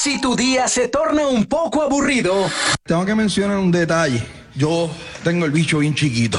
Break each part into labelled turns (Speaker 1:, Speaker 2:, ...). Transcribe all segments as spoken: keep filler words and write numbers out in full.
Speaker 1: Si tu día se torna un poco aburrido,
Speaker 2: tengo que mencionar un detalle. Yo tengo el bicho bien chiquito.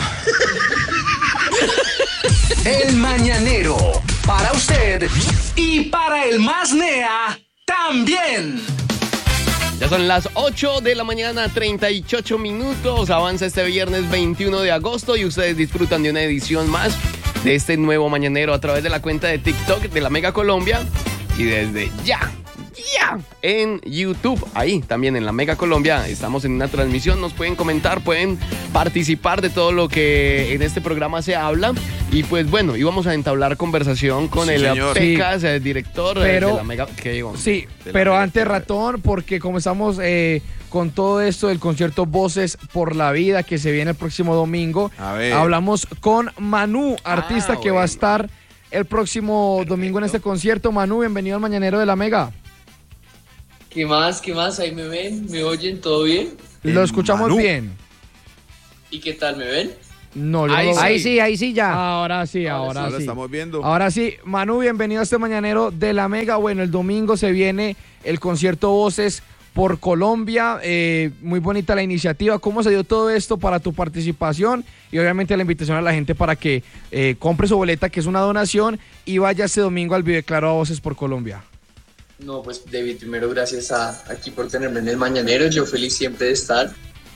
Speaker 1: El Mañanero, para usted y para el más nea también.
Speaker 3: Ya son las ocho de la mañana, treinta y ocho minutos. Avanza este viernes veintiuno de agosto y ustedes disfrutan de una edición más de este nuevo Mañanero a través de la cuenta de TikTok de la Mega Colombia y desde ya. Ya, en YouTube, ahí también en la Mega Colombia estamos en una transmisión, nos pueden comentar, pueden participar de todo lo que en este programa se habla y pues bueno, íbamos a entablar conversación con sí, el señor. Pecas, sí. el director pero, de la Mega, ¿qué digo?
Speaker 4: Sí, pero Mega antes Colombia. Ratón, porque como estamos eh, con todo esto del concierto Voces por la Vida que se viene el próximo domingo, hablamos con Manu, artista ah, que bueno. va a estar el próximo domingo en este concierto. Manu, bienvenido al Mañanero de la Mega.
Speaker 5: ¿Qué más? ¿Qué más? ¿Ahí me ven? ¿Me oyen? ¿Todo bien?
Speaker 4: Lo escuchamos Manu. Bien.
Speaker 5: ¿Y qué tal? ¿Me ven?
Speaker 4: No, yo
Speaker 6: ahí,
Speaker 4: no
Speaker 6: sí. ahí sí, ahí sí ya.
Speaker 4: Ahora sí, ahora, ahora sí.
Speaker 7: Ahora estamos viendo.
Speaker 4: Ahora sí, Manu, bienvenido a este Mañanero de la Mega. Bueno, el domingo se viene el concierto Voces por Colombia. Eh, muy bonita la iniciativa. ¿Cómo se dio todo esto para tu participación? Y obviamente la invitación a la gente para que eh, compre su boleta, que es una donación, y vaya este domingo al Videoclaro a Voces por Colombia.
Speaker 5: No, pues David, primero gracias a aquí por tenerme en el Mañanero, yo feliz siempre de estar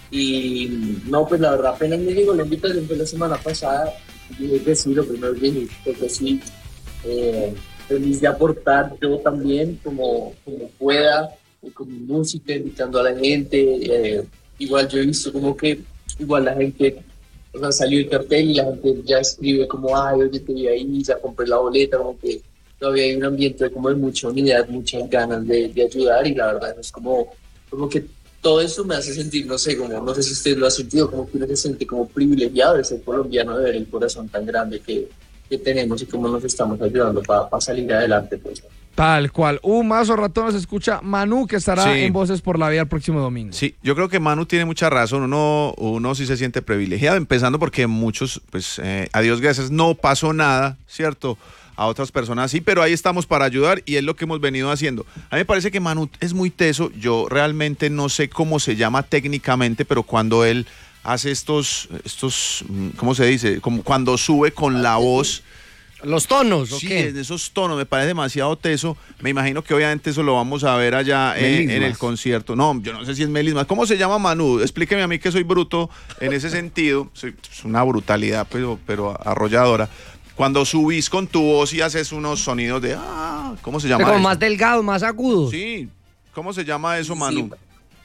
Speaker 5: y no, pues la verdad apenas me llegó la invitación fue la semana pasada, dije que sí, lo primero que dije que sí, eh, feliz de aportar yo también como, como pueda, con mi música, invitando a la gente, eh, igual yo he visto como que igual la gente, o sea, salió el cartel y la gente ya escribe como, ay, oye, te vi ahí, ya compré la boleta, como que todavía hay un ambiente como de mucha unidad, muchas ganas de, de ayudar y la verdad es como, como que todo eso me hace sentir, no sé, como no sé si usted lo ha sentido, como que uno se siente como privilegiado de ser colombiano, de ver el corazón tan grande que, que tenemos y cómo nos estamos ayudando para pa salir adelante. Pues.
Speaker 4: Tal cual. Un mazo ratón nos escucha Manu, que estará sí. en Voces por la Vida el próximo domingo.
Speaker 7: Sí, yo creo que Manu tiene mucha razón. Uno, uno sí se siente privilegiado, empezando porque muchos, pues, eh, a Dios gracias, no pasó nada, ¿cierto? A otras personas sí, pero ahí estamos para ayudar y es lo que hemos venido haciendo. A mí me parece que Manu es muy teso, yo realmente no sé cómo se llama técnicamente, pero cuando él hace estos, estos, ¿cómo se dice? Como cuando sube con la voz.
Speaker 6: Los tonos, ¿o
Speaker 7: sí,
Speaker 6: qué?
Speaker 7: esos tonos, me parece demasiado teso. Me imagino que obviamente eso lo vamos a ver allá en, en el concierto. No, yo no sé si es melismas. ¿Cómo se llama Manu? Explíqueme a mí que soy bruto en ese sentido. Soy, es una brutalidad, pero, pero arrolladora. Cuando subís con tu voz y haces unos sonidos de, ah, ¿cómo se llama
Speaker 6: como
Speaker 7: eso?
Speaker 6: Más delgados, más agudos.
Speaker 7: Sí, ¿cómo se llama eso, Manu?
Speaker 5: Sí,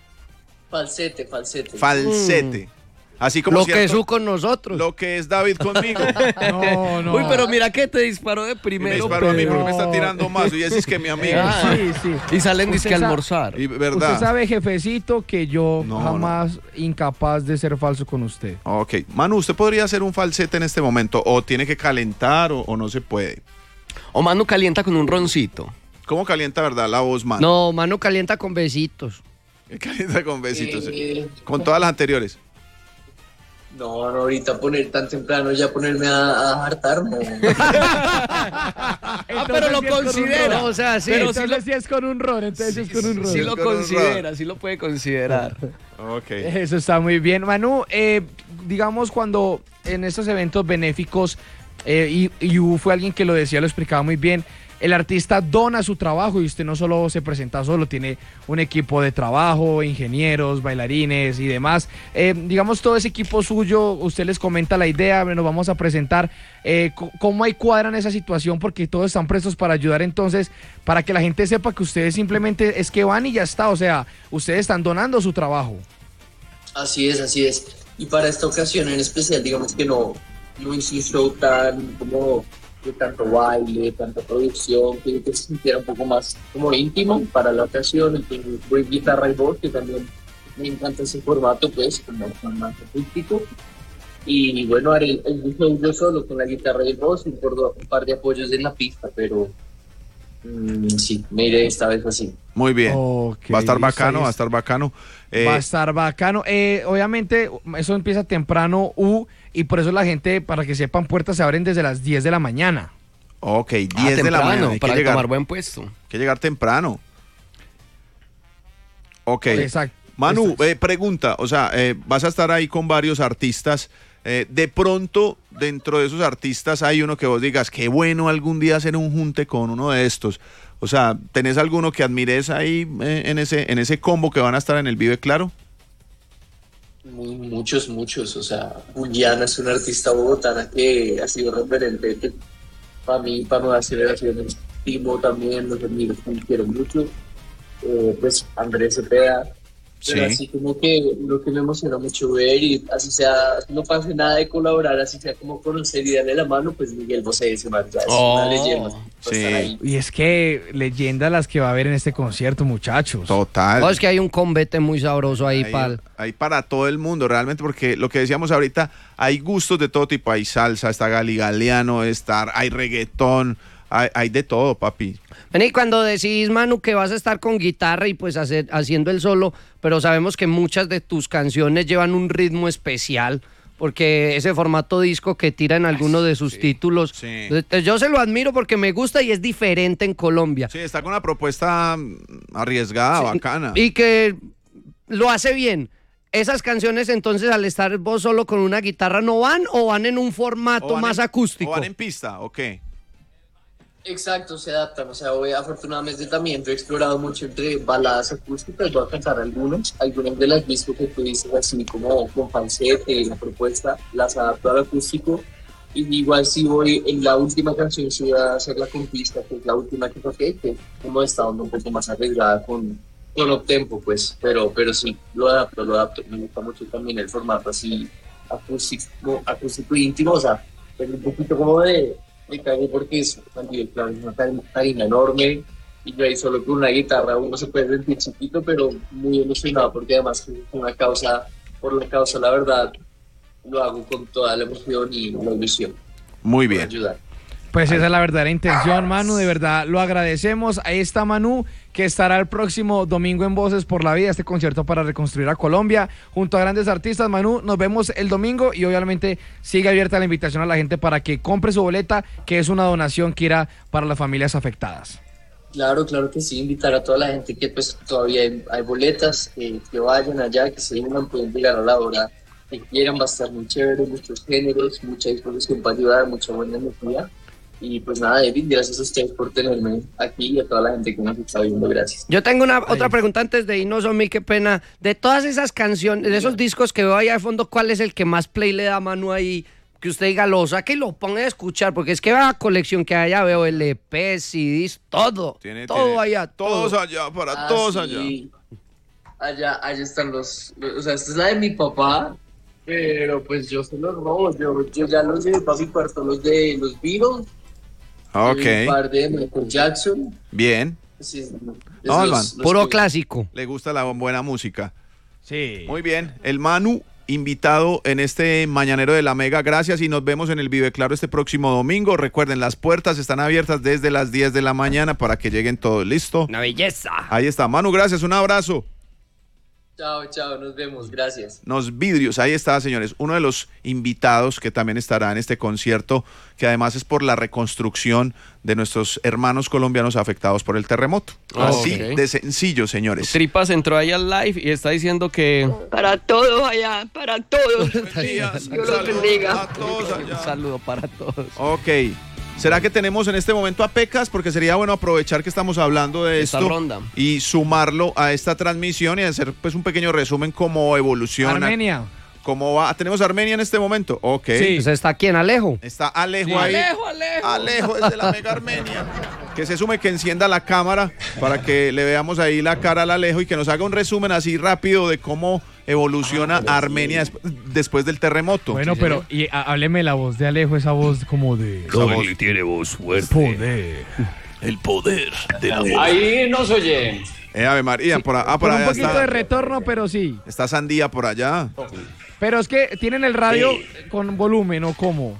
Speaker 5: falsete, falsete.
Speaker 7: Falsete. Mm. Así como
Speaker 6: lo
Speaker 7: cierto,
Speaker 6: que es U con nosotros.
Speaker 7: Lo que es David conmigo.
Speaker 4: No, no.
Speaker 6: Uy, pero mira que te disparó de primero.
Speaker 7: Y me disparó
Speaker 6: pero...
Speaker 7: a mí porque me está tirando más. Y ese es que mi amigo.
Speaker 4: Ah, sí, sí.
Speaker 6: Y salen disque a almorzar.
Speaker 7: Y verdad.
Speaker 4: Usted sabe, jefecito, que yo
Speaker 7: no,
Speaker 4: jamás
Speaker 7: no.
Speaker 4: incapaz de ser falso con usted.
Speaker 7: Ok. Manu, ¿usted podría hacer un falsete en este momento? ¿O tiene que calentar o, o no se puede?
Speaker 3: O Manu calienta con un roncito.
Speaker 7: ¿Cómo calienta, verdad, la voz, Manu?
Speaker 6: No, Manu calienta con besitos.
Speaker 7: Calienta con besitos.
Speaker 5: Eh,
Speaker 7: con todas las anteriores.
Speaker 5: No, no, ahorita poner tan temprano ya ponerme a, a hartar, no.
Speaker 6: ah, pero lo considera, o sea, sí.
Speaker 4: Pero
Speaker 6: sí
Speaker 4: si
Speaker 6: lo...
Speaker 4: es con un ron, entonces sí, es con un ron.
Speaker 3: Sí, sí lo considera, sí lo puede considerar.
Speaker 7: Ok.
Speaker 4: Eso está muy bien. Manu, eh, digamos cuando en estos eventos benéficos, eh, y, y fue alguien que lo decía, lo explicaba muy bien, el artista dona su trabajo y usted no solo se presenta solo, tiene un equipo de trabajo, ingenieros, bailarines y demás. Eh, digamos, todo ese equipo suyo, usted les comenta la idea, nos vamos a presentar. Eh, ¿Cómo hay cuadra en esa situación? Porque todos están prestos para ayudar, entonces, para que la gente sepa que ustedes simplemente es que van y ya está, o sea, ustedes están donando su trabajo.
Speaker 5: Así es, así es. Y para esta ocasión en especial, digamos que no, no hice un show tan como... de tanto baile, tanta producción, que, que se sintiera un poco más como íntimo para la ocasión, entonces voy guitarra y voz, que también me encanta ese formato, pues, como más acústico, y bueno, haré el, el show yo solo con la guitarra y voz y por un par de apoyos en la pista, pero mmm, sí, me iré esta vez así.
Speaker 7: Muy bien,
Speaker 4: okay,
Speaker 7: va a estar bacano, va a estar bacano.
Speaker 4: Eh, va a estar bacano, eh, obviamente eso empieza temprano, U, y por eso la gente, para que sepan, puertas se abren desde las diez de la mañana.
Speaker 7: Ok, diez
Speaker 3: ah,
Speaker 7: de la mañana. Hay
Speaker 3: para
Speaker 7: que llegar,
Speaker 3: tomar buen puesto. Hay
Speaker 7: que llegar temprano. Ok.
Speaker 4: Exacto.
Speaker 7: Manu, eh, pregunta, o sea, eh, vas a estar ahí con varios artistas. Eh, de pronto, dentro de esos artistas hay uno que vos digas, qué bueno algún día hacer un junte con uno de estos. O sea, ¿tenés alguno que admires ahí eh, en ese en ese combo que van a estar en el Vive Claro?
Speaker 5: Muy- Muchos, muchos. O sea, Juliana es una artista bogotana que ha sido referente que para mí, para nuevas generaciones. Timo también, los admiro, los quiero mucho. Eh, pues Andrés Cepeda. Pero
Speaker 7: Sí.
Speaker 5: así como que lo que me emociona mucho ver y así sea, no pase nada de colaborar, así sea como conocer y darle la mano, pues Miguel Bosé ese man ya es
Speaker 3: Oh,
Speaker 5: una leyenda. Va a
Speaker 7: sí.
Speaker 5: estar ahí.
Speaker 4: Y es que leyenda las que va a haber en este concierto, muchachos.
Speaker 7: Total.
Speaker 6: No, es que hay un combate muy sabroso ahí,
Speaker 7: Ahí,
Speaker 6: pal.
Speaker 7: ahí para todo el mundo, realmente, porque lo que decíamos ahorita, hay gustos de todo tipo, hay salsa, está galigaliano, está, hay reggaetón, hay, hay de todo, papi.
Speaker 6: Vení, cuando decís, Manu, que vas a estar con guitarra y pues hacer, haciendo el solo, pero sabemos que muchas de tus canciones llevan un ritmo especial, porque ese formato disco que tira en alguno de sus títulos,
Speaker 7: sí.
Speaker 6: entonces, yo se lo admiro porque me gusta y es diferente en Colombia.
Speaker 7: Sí, está con una propuesta mm, arriesgada,
Speaker 6: Sí,
Speaker 7: bacana.
Speaker 6: Y que lo hace bien. Esas canciones entonces al estar vos solo con una guitarra, ¿no van o van en un formato
Speaker 7: O van
Speaker 6: más
Speaker 7: en-
Speaker 6: acústico?
Speaker 7: ¿O van en pista o qué?
Speaker 5: Exacto, se adaptan. O sea, hoy afortunadamente también yo he explorado mucho entre baladas acústicas, voy a cantar algunas, algunas de las discos que tú dices, así como con falsete, la propuesta, las adapto al acústico. Y igual si voy en la última canción, si voy a hacer la con pista, que es la última que toqué, que como está un poco más arriesgada con, con uptempo, pues, pero, pero sí, lo adapto, lo adapto. Me gusta mucho también el formato así acústico, acústico íntimo, o sea, es un poquito como de me cago porque es, claro, es una tar- tarima enorme y yo ahí solo con una guitarra uno se puede sentir chiquito, pero muy emocionado porque además es una causa, por la causa, la verdad, lo hago con toda la emoción y la ilusión.
Speaker 7: Muy
Speaker 5: por
Speaker 7: bien.
Speaker 5: ayudar.
Speaker 4: Pues esa es la verdadera intención, Manu, de verdad lo agradecemos. Ahí está Manu, que estará el próximo domingo en Voces por la Vida, este concierto para reconstruir a Colombia, junto a grandes artistas. Manu, nos vemos el domingo y obviamente sigue abierta la invitación a la gente para que compre su boleta, que es una donación que irá para las familias afectadas.
Speaker 5: Claro, claro que sí, invitar a toda la gente que pues todavía hay, hay boletas, que, que vayan allá, que se unan, pueden llegar a la hora que quieran, va a estar muy chévere, muchos géneros, mucha disposición para ayudar, mucha buena energía. Y pues nada, David, gracias a ustedes por tenerme aquí y a toda la gente que nos está viendo, gracias.
Speaker 6: Yo tengo una otra pregunta antes de irnos, Omi, qué pena. De todas esas canciones, de esos discos que veo allá de fondo, ¿cuál es el que más play le da a Manu ahí? Que usted diga, lo saque y lo ponga a escuchar, porque es que va la colección que allá veo, L P, C Ds, todo.
Speaker 7: Tiene-
Speaker 6: todo
Speaker 7: tiene-
Speaker 6: allá,
Speaker 7: Todos
Speaker 6: todo.
Speaker 7: allá, para
Speaker 5: Ah,
Speaker 7: todos
Speaker 5: sí. Allá, allá están los, los- o sea, esta es la de mi papá, pero pues yo se los robo, yo, yo ya los llevé para mi cuarto, los de los Beatles,
Speaker 7: allá.
Speaker 5: un
Speaker 7: Ok,
Speaker 5: par de Michael Jackson.
Speaker 7: bien.
Speaker 5: Sí, es
Speaker 7: No,
Speaker 5: los-
Speaker 7: hermano.
Speaker 5: los
Speaker 6: Puro
Speaker 5: que-
Speaker 6: clásico.
Speaker 7: Le gusta la buena música.
Speaker 4: Sí.
Speaker 7: Muy bien. El Manu, invitado en este Mañanero de la Mega. Gracias y nos vemos en el Vive Claro este próximo domingo. Recuerden, las puertas están abiertas desde las diez de la mañana para que lleguen todos. ¿Listo?
Speaker 6: Una belleza.
Speaker 7: Ahí está. Manu, gracias. Un abrazo.
Speaker 5: Chao, chao, nos vemos, gracias.
Speaker 7: Nos vidrios, ahí está, señores, uno de los invitados que también estará en este concierto, que además es por la reconstrucción de nuestros hermanos colombianos afectados por el terremoto.
Speaker 3: Ah,
Speaker 7: Así
Speaker 3: ok.
Speaker 7: de sencillo, señores.
Speaker 3: Tripas entró ahí al live y está diciendo que
Speaker 8: Para todos allá, para todos.
Speaker 7: Buenos días,
Speaker 8: Dios los
Speaker 7: saludos
Speaker 8: bendiga.
Speaker 7: a todos allá.
Speaker 3: un saludo para todos.
Speaker 7: Ok. ¿Será que tenemos en este momento a Pecas? Porque sería bueno aprovechar que estamos hablando de
Speaker 3: Esta
Speaker 7: esto
Speaker 3: ronda.
Speaker 7: y sumarlo a esta transmisión y hacer pues un pequeño resumen cómo evoluciona.
Speaker 4: Armenia.
Speaker 7: ¿Cómo va? ¿Tenemos a Armenia en este momento? Ok.
Speaker 4: Sí.
Speaker 6: Pues está aquí en Alejo.
Speaker 7: Está Alejo
Speaker 3: Sí.
Speaker 7: ahí.
Speaker 3: Alejo, Alejo.
Speaker 7: Alejo desde la Mega Armenia. Que se sume, que encienda la cámara para que le veamos ahí la cara al Alejo y que nos haga un resumen así rápido de cómo evoluciona Armenia des- después del terremoto.
Speaker 4: Bueno, pero y, a- hábleme la voz de Alejo, esa voz como de
Speaker 9: Doggy tiene voz fuerte.
Speaker 4: poder.
Speaker 9: El poder de la voz.
Speaker 10: Ahí nos oye.
Speaker 7: Eh, Ave María, por, a- ah, por
Speaker 4: Con un
Speaker 7: allá
Speaker 4: poquito
Speaker 7: está,
Speaker 4: de retorno, pero sí.
Speaker 7: está Sandía por allá.
Speaker 4: Pero es que tienen el radio con volumen, ¿o cómo?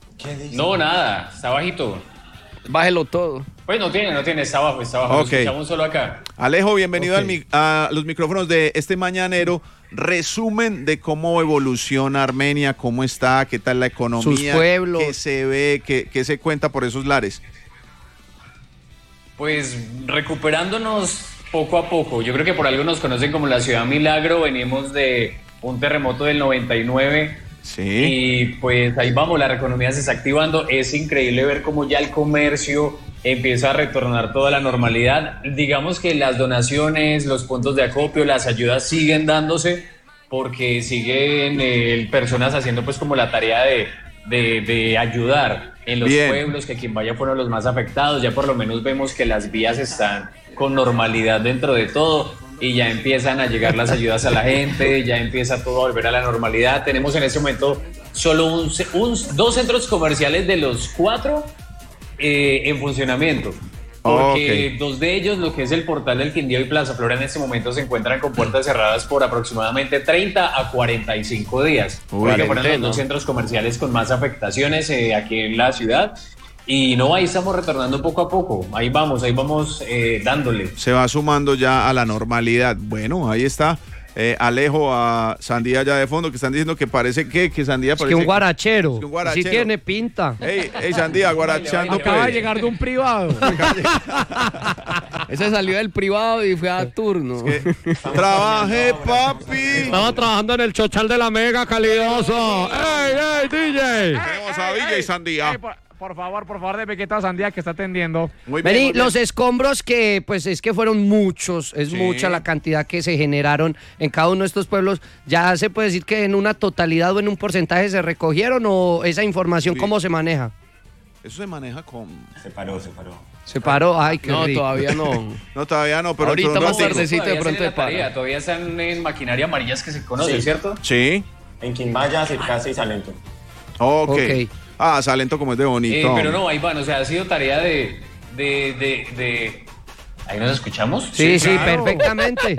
Speaker 10: No, nada, está bajito.
Speaker 3: Bájelo todo.
Speaker 10: Pues no tiene, no tiene, está abajo, está abajo. Lo
Speaker 7: Ok.
Speaker 10: escuchamos solo acá.
Speaker 7: Alejo, bienvenido
Speaker 4: Ok.
Speaker 7: al mi- a los micrófonos de este mañanero. Resumen de cómo evoluciona Armenia, cómo está, qué tal la economía,
Speaker 6: Sus pueblos.
Speaker 7: qué se ve, qué, qué se cuenta por esos lares.
Speaker 10: Pues recuperándonos poco a poco. Yo creo que por algo nos conocen como la Ciudad Milagro. Venimos de un terremoto del noventa y nueve.
Speaker 7: Sí.
Speaker 10: Y pues ahí vamos, la economía se está activando. Es increíble ver cómo ya el comercio empieza a retornar toda la normalidad. Digamos que las donaciones, los puntos de acopio, las ayudas siguen dándose porque siguen eh, personas haciendo pues como la tarea de, de, de ayudar en los
Speaker 7: Bien.
Speaker 10: pueblos, que quien vaya fueron los más afectados. Ya por lo menos vemos que las vías están con normalidad dentro de todo y ya empiezan a llegar las ayudas a la gente, ya empieza todo a volver a la normalidad. Tenemos en este momento solo un, un, dos centros comerciales de los cuatro eh, en funcionamiento. Porque
Speaker 7: Okay.
Speaker 10: dos de ellos, lo que es el Portal del Quindío y Plaza Flora, en este momento se encuentran con puertas cerradas por aproximadamente treinta a cuarenta y cinco días.
Speaker 7: Uy,
Speaker 10: Porque fueron los
Speaker 3: cuarentena.
Speaker 10: dos centros comerciales con más afectaciones eh, aquí en la ciudad. Y no, ahí estamos retornando poco a poco. Ahí vamos, ahí vamos eh, dándole.
Speaker 7: Se va sumando ya a la normalidad. Bueno, ahí está. Eh, Alejo, a Sandía allá de fondo, que están diciendo que parece que, que Sandía
Speaker 6: Es
Speaker 7: parece
Speaker 6: que un guarachero.
Speaker 7: Es que un guarachero.
Speaker 6: Sí tiene pinta.
Speaker 7: Ey, ey, Sandía, guarachando.
Speaker 4: Acaba de
Speaker 7: pues.
Speaker 4: llegar de un privado.
Speaker 3: Ese salió del privado y fue a turno.
Speaker 7: Trabaje, papi.
Speaker 6: Estaba trabajando en el chochal de la Mega, calidoso. ¡Ey, ey, D J!
Speaker 7: Tenemos a Villa y Sandía.
Speaker 4: Ey, por, por favor, por favor, de Pequeta Sandía que está atendiendo.
Speaker 7: Muy bien,
Speaker 6: Vení,
Speaker 7: muy bien.
Speaker 6: los escombros que, pues es que fueron muchos, es
Speaker 7: Sí.
Speaker 6: mucha la cantidad que se generaron en cada uno de estos pueblos. ¿Ya se puede decir que en una totalidad o en un porcentaje se recogieron o esa información
Speaker 7: Sí.
Speaker 6: cómo se maneja?
Speaker 7: Eso se maneja con...
Speaker 11: Se paró, se paró.
Speaker 6: Se paró, ay, qué
Speaker 3: No,
Speaker 6: rico.
Speaker 3: todavía no.
Speaker 7: No, todavía no, pero...
Speaker 3: Ahorita
Speaker 7: dentro de un
Speaker 3: más
Speaker 7: ratico.
Speaker 3: tardecito de
Speaker 10: Todavía
Speaker 3: pronto
Speaker 10: sigue
Speaker 3: de
Speaker 10: la tarea,
Speaker 3: para.
Speaker 10: Todavía están en maquinaria amarillas que se conoce,
Speaker 11: Sí.
Speaker 10: ¿cierto?
Speaker 7: Sí.
Speaker 11: En Quimbaya, Circasa y Salento.
Speaker 7: Ok.
Speaker 6: Ok.
Speaker 7: Ah, Salento como es de bonito.
Speaker 10: Eh, pero no, ahí van, o sea, ha sido tarea de... de, de, de... ¿Ahí nos escuchamos?
Speaker 6: Sí, sí,
Speaker 4: claro.
Speaker 6: perfectamente.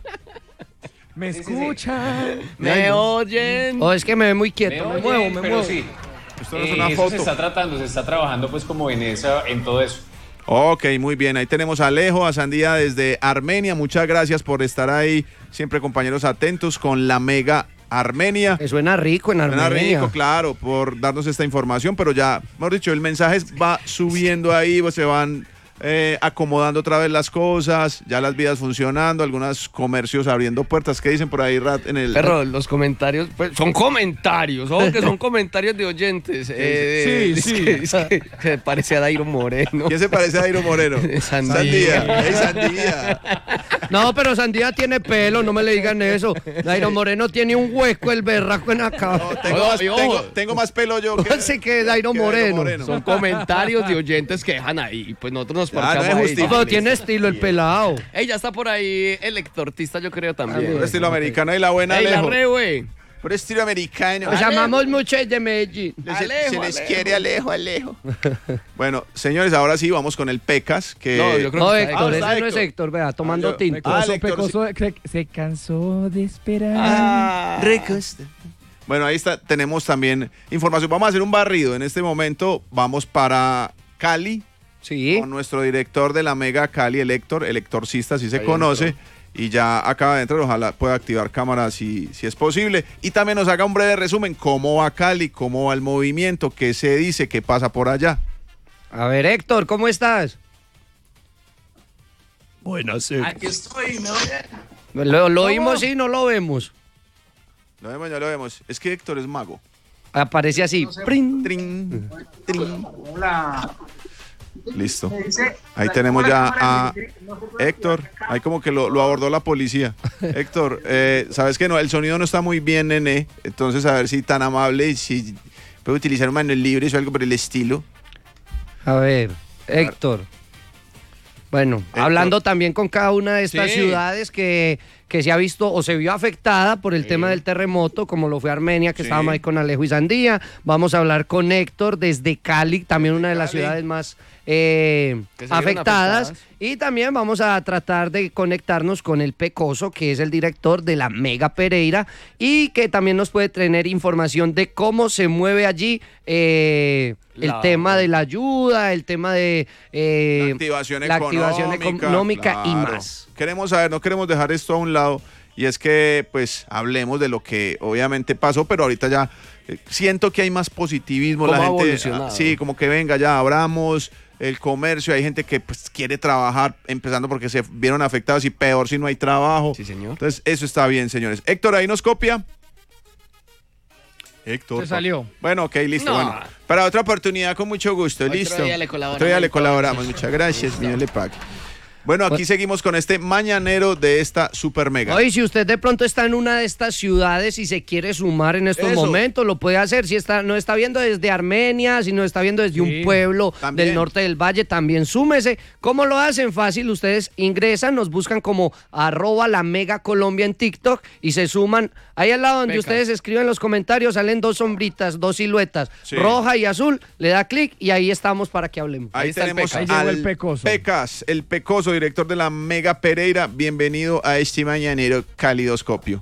Speaker 4: Me
Speaker 10: Sí, sí, sí.
Speaker 4: escuchan.
Speaker 3: ¿Me oyen?
Speaker 6: O es que me ve muy
Speaker 10: Me
Speaker 6: quieto, me,
Speaker 10: oyen,
Speaker 6: muevo, me
Speaker 10: pero
Speaker 6: muevo.
Speaker 10: sí.
Speaker 7: Esto no es
Speaker 10: Eh,
Speaker 7: una
Speaker 10: eso
Speaker 7: foto.
Speaker 10: se está tratando, se está trabajando pues como en esa, en todo eso.
Speaker 7: Ok, muy bien. Ahí tenemos a Alejo, a Sandía desde Armenia. Muchas gracias por estar ahí. Siempre compañeros atentos con la Mega Armenia.
Speaker 6: Que suena rico en
Speaker 7: Suena
Speaker 6: Armenia.
Speaker 7: rico, claro, por darnos esta información, pero ya, mejor dicho, el mensaje va subiendo ahí, pues, se van eh, acomodando otra vez las cosas, ya las vidas funcionando, algunos comercios abriendo puertas. ¿Qué dicen por ahí, Rat, en el...?
Speaker 3: Perro, los comentarios, pues, son comentarios, ojo que son comentarios de oyentes. Eh,
Speaker 4: Sí,
Speaker 3: dice
Speaker 4: sí.
Speaker 3: que- dice que se parece a Dairo Moreno.
Speaker 7: ¿Quién se parece a Dairo Moreno?
Speaker 3: Sandía.
Speaker 7: Sandía. Ey, Sandía.
Speaker 6: No, pero Sandía tiene pelo, no me le digan eso. Dairo Moreno tiene un hueco, el berraco en acá.
Speaker 7: No, tengo,
Speaker 3: Ojo,
Speaker 7: más,
Speaker 3: y ojo.
Speaker 7: tengo, tengo más pelo yo que...
Speaker 6: Así que Dairo
Speaker 7: que
Speaker 6: Moreno.
Speaker 3: Son comentarios de oyentes que dejan ahí. Pues nosotros nos
Speaker 7: Ya, no
Speaker 3: parchamos
Speaker 7: es
Speaker 3: ahí.
Speaker 7: justicia.
Speaker 6: Pero tiene estilo el pelado.
Speaker 3: Ey, ya está por ahí el lectortista, yo creo también.
Speaker 7: Por estilo americano y la buena,
Speaker 3: Ey, la
Speaker 7: Alejo.
Speaker 3: re, güey.
Speaker 7: Por estilo americano.
Speaker 6: Nos llamamos mucho de Medellín.
Speaker 7: Se-
Speaker 3: Alejo,
Speaker 7: se les
Speaker 3: Alejo.
Speaker 7: quiere Alejo, Alejo. Bueno, señores, ahora sí vamos con el Pecas, que...
Speaker 3: No, yo creo
Speaker 6: No,
Speaker 3: que está
Speaker 6: Héctor,
Speaker 7: ahí.
Speaker 6: ese
Speaker 7: Ah,
Speaker 6: no es
Speaker 7: Héctor.
Speaker 6: Héctor, vea, tomando
Speaker 7: Ah, yo-
Speaker 6: tinto.
Speaker 7: Ah,
Speaker 4: Pecoso,
Speaker 7: Héctor,
Speaker 4: Pecoso, se, se cansó de esperar.
Speaker 7: Ah, Bueno, ahí está, tenemos también información. Vamos a hacer un barrido. En este momento vamos para Cali
Speaker 6: Sí.
Speaker 7: con nuestro director de la Mega Cali, el Héctor, el Héctorcista, así se
Speaker 3: Ahí
Speaker 7: conoce.
Speaker 3: entró.
Speaker 7: Y ya acaba de entrar, ojalá pueda activar cámaras si, si es posible. Y también nos haga un breve resumen, cómo va Cali, cómo va el movimiento, qué se dice, qué pasa por allá.
Speaker 6: A ver, Héctor, ¿cómo estás?
Speaker 9: Buenas, eh.
Speaker 5: Aquí estoy, ¿no?
Speaker 6: Lo, lo oímos y no lo vemos.
Speaker 7: Lo vemos, ya lo vemos. Es que Héctor es mago.
Speaker 6: Aparece así. Prin.
Speaker 7: Trin, trin.
Speaker 5: Hola.
Speaker 7: Listo. Ahí tenemos ya a Héctor. Ahí como que lo, lo abordó la policía. Héctor, eh, sabes que no, el sonido no está muy bien, nene. Entonces, a ver si tan amable y si puede utilizar manos libres o algo por el estilo.
Speaker 6: A ver, Héctor. Bueno,
Speaker 7: Héctor.
Speaker 6: hablando también con cada una de estas
Speaker 3: Sí.
Speaker 6: ciudades que, que se ha visto o se vio afectada por el
Speaker 3: Sí.
Speaker 6: tema del terremoto, como lo fue Armenia, que
Speaker 7: Sí.
Speaker 6: estábamos ahí con Alejo y Sandía. Vamos a hablar con Héctor desde Cali, también
Speaker 7: Desde
Speaker 6: una de las
Speaker 7: Cali.
Speaker 6: ciudades más eh,
Speaker 3: Que se vieron
Speaker 6: afectadas.
Speaker 3: afectadas.
Speaker 6: Y también vamos a tratar de conectarnos con el Pecoso, que es el director de la Mega Pereira, y que también nos puede tener información de cómo se mueve allí eh, el
Speaker 3: La-
Speaker 6: tema de la ayuda, el tema de eh,
Speaker 7: La activación
Speaker 6: la
Speaker 7: económica.
Speaker 6: activación económica y
Speaker 7: claro.
Speaker 6: más.
Speaker 7: Queremos saber, no queremos dejar esto a un lado. Y es que, pues, hablemos de lo que obviamente pasó, pero ahorita ya eh, siento que hay más positivismo.
Speaker 3: ¿Cómo
Speaker 7: La
Speaker 3: ha
Speaker 7: gente,
Speaker 3: evolucionado?
Speaker 7: ah, sí, como que venga, ya abramos, el comercio, hay gente que pues, quiere trabajar, empezando porque se vieron afectados y peor si no hay trabajo.
Speaker 3: Sí, señor.
Speaker 7: Entonces, eso está bien, señores. Héctor, ¿ahí nos copia? Héctor.
Speaker 4: Se salió.
Speaker 7: Bueno, ok, listo.
Speaker 3: No.
Speaker 7: Bueno, para otra oportunidad, con mucho gusto.
Speaker 3: Otro
Speaker 7: Listo.
Speaker 3: día le colaboramos.
Speaker 7: Otro día le colaboramos. Muchas gracias, señor Lepac. Bueno, aquí seguimos con este mañanero de esta super mega.
Speaker 6: Oye, si usted de pronto está en una de estas ciudades y se quiere sumar en estos
Speaker 7: Eso.
Speaker 6: momentos, lo puede hacer. Si está, no está viendo desde Armenia, si no está viendo desde
Speaker 4: Sí.
Speaker 6: un pueblo
Speaker 7: También.
Speaker 6: del norte del valle, también súmese. ¿Cómo lo hacen? Fácil, ustedes ingresan, nos buscan como arroba la mega Colombia en TikTok y se suman. Ahí al lado donde
Speaker 4: Pecas.
Speaker 6: ustedes escriben los comentarios salen dos sombritas, dos siluetas,
Speaker 7: Sí.
Speaker 6: roja y azul. Le da clic y ahí estamos para que hablemos.
Speaker 7: Ahí,
Speaker 3: Ahí está el
Speaker 7: tenemos
Speaker 3: Pecas.
Speaker 4: Ahí llegó
Speaker 7: al
Speaker 4: el Pecoso.
Speaker 7: Pecas, el Pecoso, director de la Mega Pereira. Bienvenido a este mañanero calidoscopio.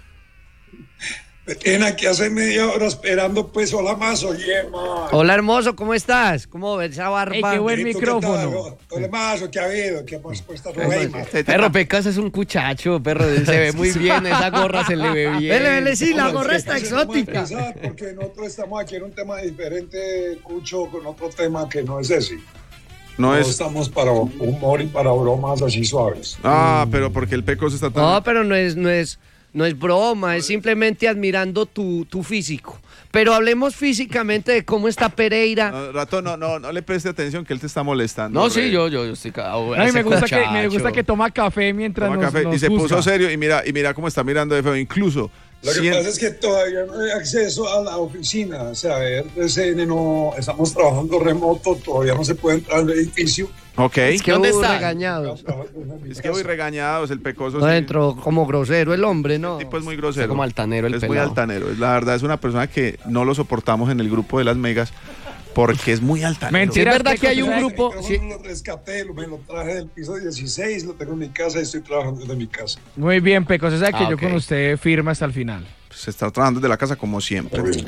Speaker 12: Me tienen aquí hace media hora esperando, pues, hola más, oye, ma.
Speaker 6: Hola hermoso, ¿cómo estás? ¿Cómo ves esa barba?
Speaker 4: Ey, qué buen
Speaker 12: ¿Y tú qué
Speaker 4: micrófono.
Speaker 12: tal? Hola más, ¿qué ha habido? ¿Qué más puesta Robeima?
Speaker 3: Perro Pecas es un cuchacho, perro. Se ve muy bien, esa gorra se le ve bien.
Speaker 6: Vele, vele, sí, la
Speaker 12: Hola,
Speaker 6: gorra
Speaker 12: es que
Speaker 6: está
Speaker 12: así vamos a
Speaker 6: exótica.
Speaker 12: empezar, porque nosotros estamos aquí en un tema diferente, Cucho, con otro tema que no es ese.
Speaker 7: No
Speaker 12: No
Speaker 7: es.
Speaker 12: estamos para humor y para bromas así suaves.
Speaker 7: Ah, pero porque el Pecoso está tan.
Speaker 6: No, pero no es, no es, no es broma, es simplemente admirando tu, tu físico. Pero hablemos físicamente de cómo está Pereira.
Speaker 7: No, Rato, no, no, no le preste atención que él te está molestando.
Speaker 3: No, sí,
Speaker 7: Rey.
Speaker 3: yo, yo, yo estoy ca-
Speaker 4: No, y me
Speaker 3: ese
Speaker 4: gusta, que, me
Speaker 3: cuchacho.
Speaker 4: gusta que toma café mientras
Speaker 7: Toma
Speaker 4: nos,
Speaker 7: café
Speaker 4: nos
Speaker 7: y se
Speaker 4: juzga.
Speaker 7: puso serio y mira, y mira cómo está mirando de feo. Incluso.
Speaker 12: Lo que
Speaker 7: cien-
Speaker 12: pasa es que todavía no hay acceso a la oficina. O sea, R C N no, estamos trabajando remoto, todavía no se puede entrar al edificio.
Speaker 7: Ok.
Speaker 6: Es que
Speaker 3: ¿Dónde
Speaker 6: hubo
Speaker 3: está?
Speaker 6: regañados.
Speaker 7: Es que voy regañados, el Pecoso.
Speaker 6: No
Speaker 7: sí.
Speaker 6: entró como grosero el hombre, ¿no?
Speaker 7: El tipo es muy grosero.
Speaker 3: Está como altanero el
Speaker 7: Es muy
Speaker 3: pelado.
Speaker 7: altanero. Es, la verdad, es una persona que no lo soportamos en el grupo de las megas porque es muy altanero.
Speaker 4: Mentira,
Speaker 3: Es verdad que hay un
Speaker 4: Pecos,
Speaker 3: grupo.
Speaker 12: El
Speaker 3: sí.
Speaker 12: micrófono lo rescaté, lo- me lo traje del piso dieciséis, lo tengo en mi casa y estoy trabajando desde mi casa.
Speaker 4: Muy bien, Pecos. O sea que
Speaker 3: Ah,
Speaker 4: yo
Speaker 3: ok.
Speaker 4: con usted firma hasta el final.
Speaker 7: Se está trabajando desde la casa como siempre.
Speaker 12: listo,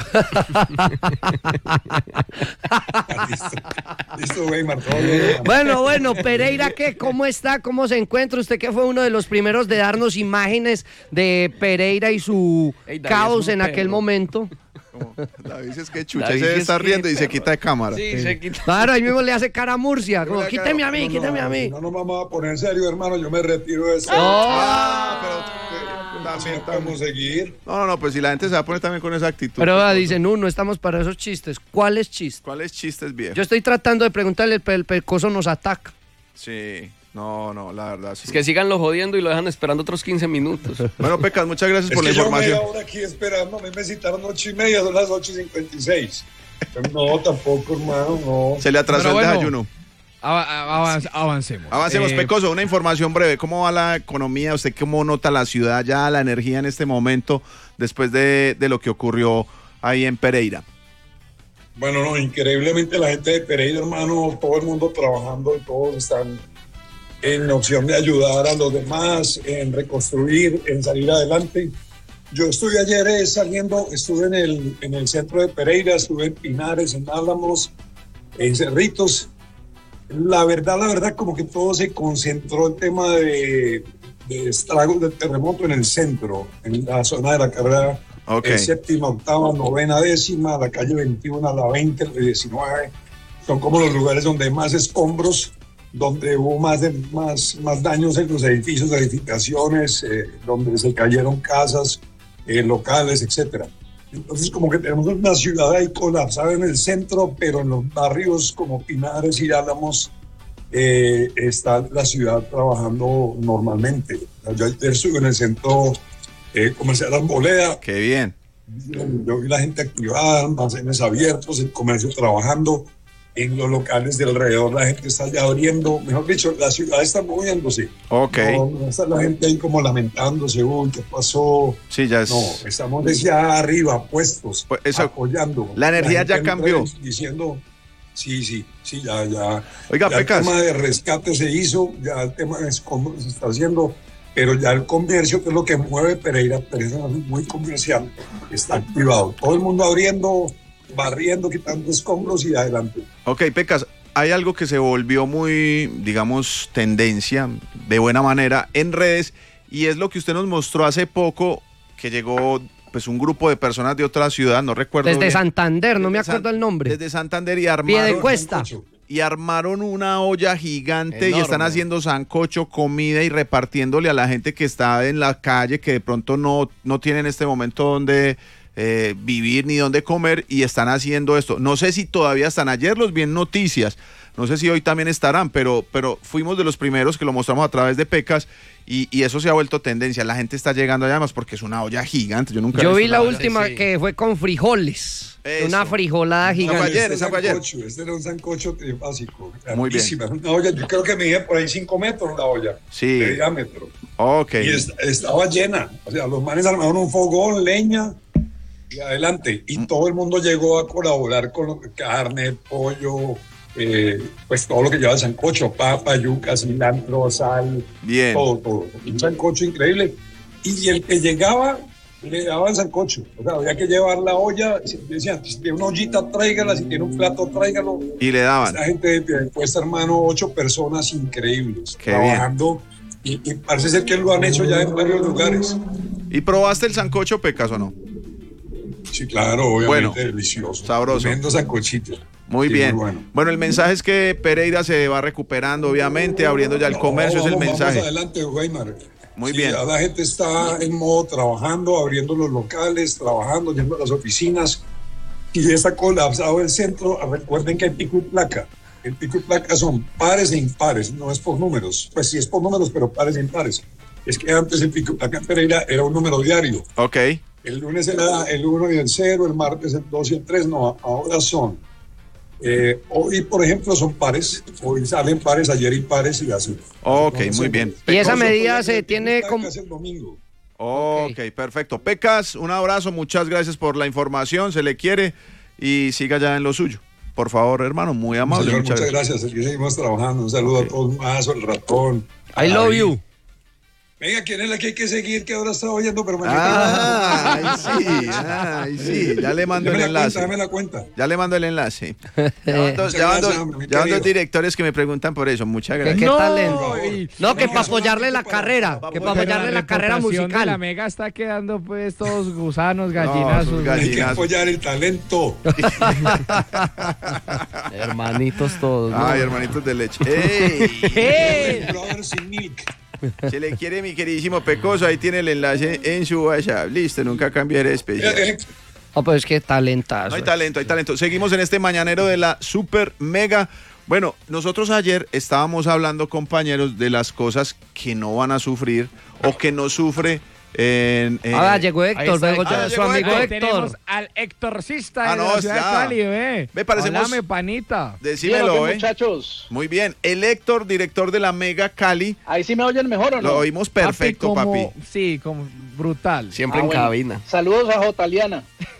Speaker 12: listo, Weimar, todo bien.
Speaker 6: Bueno, bueno, Pereira, ¿qué? ¿Cómo está? ¿Cómo se encuentra? Usted que fue uno de los primeros de darnos imágenes de Pereira y su
Speaker 3: Ey, David
Speaker 6: caos
Speaker 3: es un
Speaker 6: en aquel
Speaker 3: perro.
Speaker 6: momento.
Speaker 7: David es que chucha,
Speaker 3: David
Speaker 7: se
Speaker 3: es
Speaker 7: está
Speaker 3: que
Speaker 7: riendo y se
Speaker 3: perro.
Speaker 7: quita de cámara.
Speaker 3: Sí, se quita.
Speaker 6: Claro, ahí mismo le hace cara a Murcia, como
Speaker 7: Mira,
Speaker 6: quíteme a mí,
Speaker 12: No, no,
Speaker 6: quíteme a mí.
Speaker 12: No nos vamos a poner en serio, hermano, yo me retiro de esto.
Speaker 7: Ah, pero eh,
Speaker 12: Así
Speaker 7: también,
Speaker 12: no podemos
Speaker 7: también.
Speaker 12: seguir.
Speaker 7: No, no, no, pues si la gente se va a poner también con esa actitud.
Speaker 6: Pero ah,
Speaker 7: Pecoso.
Speaker 6: dicen, no, no estamos para esos chistes. ¿Cuáles chistes?
Speaker 7: ¿Cuáles chistes viejos?
Speaker 6: Yo estoy tratando de preguntarle, el, pe- el Pecoso nos ataca.
Speaker 7: Sí, no, no, la verdad. Sí.
Speaker 3: Es que síganlo jodiendo y lo dejan esperando otros quince minutos.
Speaker 7: Bueno, Pecas, muchas gracias
Speaker 12: Es
Speaker 7: por
Speaker 12: que
Speaker 7: la
Speaker 12: yo
Speaker 7: información.
Speaker 12: media hora aquí esperando, a mí me citaron ocho y media, son las ocho y cincuenta y seis. No, tampoco, hermano, no.
Speaker 7: Se le atrasó
Speaker 4: Pero
Speaker 7: el
Speaker 4: bueno,
Speaker 7: desayuno.
Speaker 4: Ava- avanz- avancemos.
Speaker 7: Avancemos,
Speaker 4: Eh,
Speaker 7: Pecoso, una información breve. ¿Cómo va la economía? ¿Usted cómo nota la ciudad ya, la energía en este momento, después de, de lo que ocurrió ahí en Pereira?
Speaker 12: Bueno, no, increíblemente la gente de Pereira, hermano, todo el mundo trabajando y todos están en opción de ayudar a los demás, en reconstruir, en salir adelante. Yo estuve ayer eh, saliendo, estuve en el, en el centro de Pereira, estuve en Pinares, en Álamos, en Cerritos. La verdad, la verdad, como que todo se concentró el tema de, de estragos del terremoto en el centro, en la zona de la carrera
Speaker 7: Ok.
Speaker 12: eh, séptima, octava, novena, décima, la calle veintiuno, la veinte, la diecinueve. Son como los lugares donde hay más escombros, donde hubo más, de, más, más daños en los edificios, edificaciones, eh, donde se cayeron casas, eh, locales, etcétera. Entonces, como que tenemos una ciudad ahí colapsada en el centro, pero en los barrios como Pinares y Álamos eh, está la ciudad trabajando normalmente. Yo ayer estuve en el centro eh, comercial Arboleda.
Speaker 7: Qué bien.
Speaker 12: Yo vi la gente activada, almacenes abiertos, el comercio trabajando. En los locales de alrededor la gente está ya abriendo. Mejor dicho, la ciudad está moviéndose.
Speaker 7: Ok.
Speaker 12: No, no está la gente ahí como lamentándose, uy, ¿qué pasó?
Speaker 7: Sí, ya es.
Speaker 12: No, estamos desde arriba, puestos,
Speaker 7: Pues eso-
Speaker 12: apoyando.
Speaker 7: la energía
Speaker 12: gente
Speaker 7: ya
Speaker 12: no
Speaker 7: cambió.
Speaker 12: puede Diciendo, sí, sí, sí, ya, ya.
Speaker 7: Oiga,
Speaker 12: ya el
Speaker 7: Pecas.
Speaker 12: tema de rescate se hizo, ya el tema de cómo se está haciendo, pero ya el comercio, que es lo que mueve Pereira, Pereira es muy comercial, está activado. Todo el mundo abriendo, barriendo, quitando escombros y adelante.
Speaker 7: Ok, Pecas, hay algo que se volvió muy, digamos, tendencia de buena manera en redes y es lo que usted nos mostró hace poco, que llegó pues un grupo de personas de otra ciudad, no recuerdo
Speaker 6: Desde
Speaker 7: bien.
Speaker 6: Santander, no me
Speaker 7: Desde
Speaker 6: acuerdo
Speaker 7: San-
Speaker 6: el nombre.
Speaker 7: Desde Santander y armaron.
Speaker 6: Piedecuesta.
Speaker 7: y armaron una olla gigante
Speaker 3: Enorme.
Speaker 7: y están haciendo sancocho, comida y repartiéndole a la gente que está en la calle, que de pronto no, no tiene en este momento donde eh, vivir ni donde comer, y están haciendo esto. No sé si todavía están, ayer los vi en noticias, no sé si hoy también estarán, pero, pero fuimos de los primeros que lo mostramos a través de Pecas y, y eso se ha vuelto tendencia. La gente está llegando allá además porque es una olla gigante. Yo nunca he
Speaker 6: Yo
Speaker 7: visto
Speaker 6: vi la
Speaker 7: una olla.
Speaker 6: última
Speaker 4: sí.
Speaker 6: que fue con frijoles.
Speaker 7: Eso.
Speaker 6: Una frijolada
Speaker 7: Esa fue
Speaker 6: gigante.
Speaker 7: ayer,
Speaker 12: Este
Speaker 7: esa fue ayer.
Speaker 12: sancocho, este era un sancocho trifásico.
Speaker 7: Muy bien.
Speaker 12: grandísima, una olla, yo creo que medía por ahí cinco metros la olla.
Speaker 7: Sí.
Speaker 12: De diámetro.
Speaker 7: Ok.
Speaker 12: Y es- estaba llena. O sea, los manes armaron un fogón, leña y adelante. Y
Speaker 7: Mm.
Speaker 12: todo el mundo llegó a colaborar con lo- carne, pollo, eh, pues todo lo que lleva el sancocho, papa, yuca, cilantro, sal,
Speaker 7: Bien.
Speaker 12: todo, todo. Un sancocho increíble. Y el que llegaba le daba el sancocho. O sea, había que llevar la olla. Si decían, si tiene una ollita, tráigala. Si tiene un plato, tráigalo.
Speaker 7: Y le daban.
Speaker 12: Esta gente de puesta, hermano, ocho personas increíbles
Speaker 7: Qué
Speaker 12: trabajando. Y, y parece ser que lo han hecho ya en varios lugares.
Speaker 7: ¿Y probaste el sancocho, Pecas, o no?
Speaker 12: Sí, claro, obviamente,
Speaker 7: Bueno,
Speaker 12: delicioso.
Speaker 7: sabroso.
Speaker 12: Tremendo sancochito.
Speaker 7: Muy
Speaker 12: Sí,
Speaker 7: bien.
Speaker 12: muy
Speaker 7: bueno.
Speaker 12: bueno.
Speaker 7: el mensaje es que Pereira se va recuperando, obviamente, abriendo ya el comercio,
Speaker 12: No,
Speaker 7: es el
Speaker 12: vamos,
Speaker 7: mensaje.
Speaker 12: Vamos adelante, Weimar.
Speaker 7: Muy
Speaker 12: Sí,
Speaker 7: bien.
Speaker 12: ya la gente está en modo trabajando, abriendo los locales, trabajando, yendo a las oficinas. Y ya está colapsado el centro. Recuerden que hay pico y placa. El pico y placa son pares e impares, no es por números. Pues sí es por números, pero pares e impares. Es que antes el pico y placa en Pereira era un número diario.
Speaker 7: Ok.
Speaker 12: El lunes era el uno y el cero, el martes el dos y el tres, no, ahora son. Eh, hoy, por ejemplo, son pares. Hoy salen pares, ayer impares y así.
Speaker 7: Ok,
Speaker 12: Entonces,
Speaker 7: muy bien.
Speaker 6: Y esa
Speaker 12: Pecoso,
Speaker 6: medida
Speaker 12: el
Speaker 6: se
Speaker 12: pico y
Speaker 6: tiene
Speaker 12: placa
Speaker 6: como...
Speaker 12: es el domingo.
Speaker 7: Ok, perfecto. Pecas, un abrazo, muchas gracias por la información, se le quiere y siga ya en lo suyo. Por favor, hermano, muy amable.
Speaker 12: Señor,
Speaker 7: muchas
Speaker 12: muchas
Speaker 7: gracias.
Speaker 12: gracias. Aquí seguimos trabajando. Un saludo a todos. Mazo, el ratón.
Speaker 6: I love
Speaker 12: David.
Speaker 6: you.
Speaker 12: Venga, ¿quién es la que hay que seguir? Que ahora está oyendo, pero me
Speaker 7: Ah, ahí sí, ay, sí, ya le mando el
Speaker 12: Dame la
Speaker 7: enlace.
Speaker 12: cuenta, dame la cuenta.
Speaker 7: Ya le mando el enlace. Ya van dos,
Speaker 12: Muchas
Speaker 7: ya van dos-
Speaker 12: gracias, hombre,
Speaker 7: ya van dos
Speaker 12: querido.
Speaker 7: directores que me preguntan por eso. Muchas
Speaker 6: ¿Qué,
Speaker 7: gracias.
Speaker 6: qué
Speaker 4: No,
Speaker 6: talento?
Speaker 4: y-
Speaker 6: No, que
Speaker 12: no,
Speaker 6: para
Speaker 12: que
Speaker 6: apoyarle la
Speaker 12: solamente para-
Speaker 6: carrera.
Speaker 12: para
Speaker 6: Que para
Speaker 12: apoyar
Speaker 6: apoyarle la carrera
Speaker 4: reputación de la
Speaker 6: musical.
Speaker 4: Mega está quedando pues todos gusanos,
Speaker 7: sus
Speaker 4: gallinazos.
Speaker 7: gallinas.
Speaker 12: Hay que apoyar el talento.
Speaker 3: Hermanitos todos. ¿no?
Speaker 7: Ay, hermanitos de leche. ¡Ey!
Speaker 4: ¡Eh!
Speaker 12: Brothers in milk.
Speaker 7: Se le quiere, mi queridísimo Pecoso. Ahí tiene el enlace en su WhatsApp. Listo, nunca cambiaré especial.
Speaker 12: Eh, eh,
Speaker 6: Oh, pues es que talentazo.
Speaker 7: No hay talento, hay talento. Seguimos en este mañanero de la Super Mega. Bueno, nosotros ayer estábamos hablando, compañeros, de las cosas que no van a sufrir o que no sufre en... en-
Speaker 6: Ah, llegó
Speaker 4: Ahí
Speaker 6: Héctor,
Speaker 4: está
Speaker 6: luego
Speaker 4: Héctor.
Speaker 6: ya
Speaker 7: Ah,
Speaker 6: su
Speaker 7: llegó
Speaker 6: amigo
Speaker 7: Héctor.
Speaker 6: Héctor.
Speaker 4: Tenemos al Héctorcista
Speaker 7: Ah,
Speaker 4: de
Speaker 7: no,
Speaker 4: la ciudad de
Speaker 7: ya.
Speaker 4: Cali, ve.
Speaker 7: Ve, parecemos-
Speaker 4: Háblame, panita.
Speaker 7: Decímelo, ¿eh?
Speaker 13: muchachos?
Speaker 7: Muy bien. El Héctor, director de la Mega Cali.
Speaker 13: ¿Ahí sí me oyen mejor o no?
Speaker 7: Lo oímos perfecto,
Speaker 4: Papi,
Speaker 7: papi.
Speaker 4: como- Sí, como brutal.
Speaker 3: Siempre
Speaker 13: Ah,
Speaker 3: en
Speaker 13: bueno.
Speaker 3: cabina.
Speaker 13: Saludos a Jotaliana.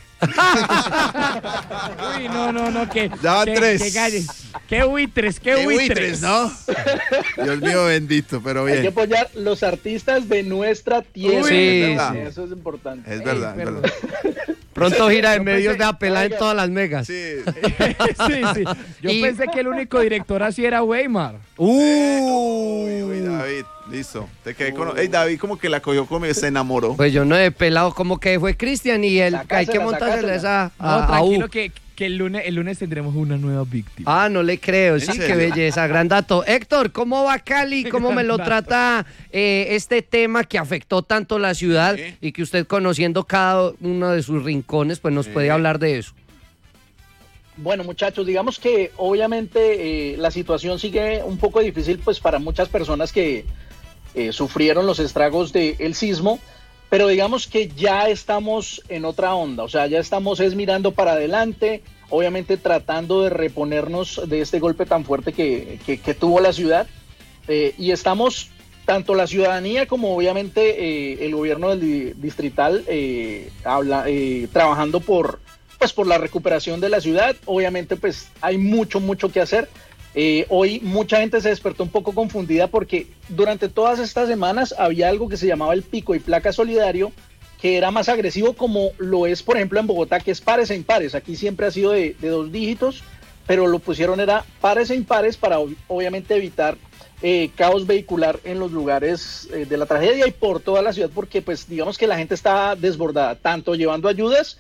Speaker 4: Uy, no, no, no, que.
Speaker 7: Ya van
Speaker 4: que-
Speaker 7: tres.
Speaker 4: que galles. Qué buitres, qué,
Speaker 7: Qué
Speaker 4: buitres.
Speaker 7: buitres, ¿no? Dios mío bendito, pero
Speaker 13: Hay que
Speaker 7: bien.
Speaker 13: apoyar los artistas de nuestra tierra.
Speaker 6: Sí,
Speaker 7: es verdad.
Speaker 13: Eso es importante.
Speaker 7: Es verdad, es
Speaker 4: perdón.
Speaker 7: verdad.
Speaker 6: Pronto gira de
Speaker 4: Yo
Speaker 6: medios
Speaker 4: pensé-
Speaker 6: de apelar en todas las megas.
Speaker 7: Sí.
Speaker 4: sí, sí. Yo
Speaker 6: Y-
Speaker 4: pensé que el único director así era Weimar.
Speaker 7: Uy, uy, David, listo. Te quedé con... Ey, David como que la cogió como se enamoró.
Speaker 6: Pues yo no he pelado, como que fue Cristian y el
Speaker 13: Sacásela,
Speaker 6: hay que montársela esa
Speaker 4: No,
Speaker 6: a, a
Speaker 4: tranquilo
Speaker 6: U.
Speaker 4: que, que el, lunes, el lunes tendremos una nueva víctima.
Speaker 6: Ah, no le creo, sí,
Speaker 7: serio?
Speaker 6: qué belleza, gran dato. Héctor, ¿cómo va Cali? ¿Cómo me lo
Speaker 4: Gran dato.
Speaker 6: trata eh, este tema que afectó tanto la ciudad
Speaker 7: Sí.
Speaker 6: y que usted conociendo cada uno de sus rincones, pues nos
Speaker 7: Sí.
Speaker 6: puede hablar de eso?
Speaker 13: Bueno, muchachos, digamos que obviamente eh, la situación sigue un poco difícil pues para muchas personas que eh, sufrieron los estragos del sismo, pero digamos que ya estamos en otra onda, o sea, ya estamos es mirando para adelante, obviamente tratando de reponernos de este golpe tan fuerte que, que, que tuvo la ciudad, eh, y estamos, tanto la ciudadanía como obviamente eh, el gobierno del di- distrital, eh, habla, eh, trabajando por, pues, por la recuperación de la ciudad. Obviamente pues hay mucho, mucho que hacer. Eh, hoy mucha gente se despertó un poco confundida porque durante todas estas semanas había algo que se llamaba el pico y placa solidario, que era más agresivo como lo es por ejemplo en Bogotá, que es pares e impares. Aquí siempre ha sido de, de dos dígitos, pero lo pusieron era pares e impares para ob- obviamente evitar eh, caos vehicular en los lugares eh, de la tragedia y por toda la ciudad, porque pues digamos que la gente está desbordada, tanto llevando ayudas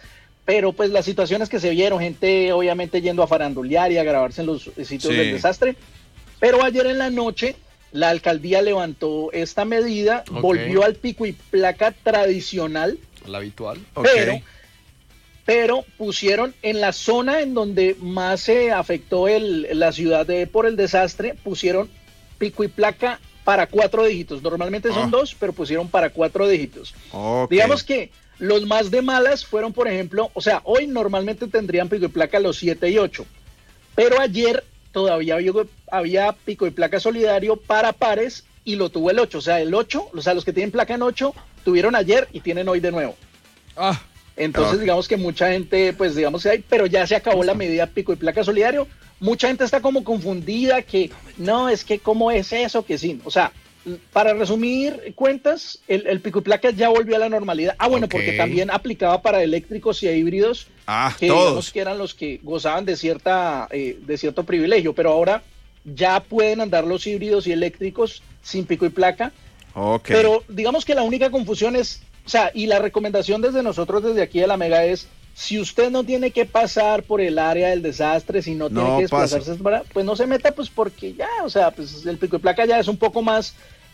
Speaker 13: pero pues las situaciones que se vieron, gente obviamente yendo a farandulear y a grabarse en los sitios
Speaker 7: Sí.
Speaker 13: del desastre, pero ayer en la noche la alcaldía levantó esta medida,
Speaker 3: Ok.
Speaker 13: volvió al pico y placa tradicional,
Speaker 3: La habitual.
Speaker 13: pero, pero pusieron en la zona en donde más se afectó el, la ciudad de, por el desastre, pusieron pico y placa para cuatro dígitos. Normalmente son
Speaker 7: Ah.
Speaker 13: dos, pero pusieron para cuatro dígitos.
Speaker 7: Ok.
Speaker 13: Digamos que los más de malas fueron, por ejemplo, o sea, hoy normalmente tendrían pico y placa los siete y ocho, pero ayer todavía había, había pico y placa solidario para pares y lo tuvo el ocho, o sea, el ocho, o sea, los que tienen placa en ocho tuvieron ayer y tienen hoy de nuevo.
Speaker 4: Ah,
Speaker 13: Entonces,
Speaker 7: Ok.
Speaker 13: digamos que mucha gente, pues digamos que hay, pero ya se acabó la medida pico y placa solidario. Mucha gente está como confundida que no, es que cómo es eso, que sí. O sea, para resumir cuentas, el, el pico y placa ya volvió a la normalidad. Ah, bueno,
Speaker 3: Ok.
Speaker 13: porque también aplicaba para eléctricos y híbridos,
Speaker 7: Ah,
Speaker 13: que digamos
Speaker 7: todos.
Speaker 13: que eran los que gozaban de cierta eh, de cierto privilegio, pero ahora ya pueden andar los híbridos y eléctricos sin pico y placa.
Speaker 7: Ok.
Speaker 13: Pero digamos que la única confusión es, o sea, y la recomendación desde nosotros, desde aquí de la Mega es, si usted no tiene que pasar por el área del desastre, si no tiene
Speaker 7: No
Speaker 13: que desplazarse, para- pues no se meta, pues porque ya, o sea, pues el pico y placa ya es un poco más